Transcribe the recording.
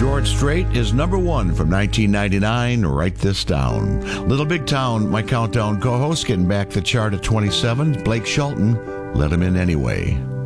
George Strait is number one from 1999. Write this down. Little Big Town, my countdown co-host, getting back the chart at 27. Blake Shelton, Let Him In Anyway.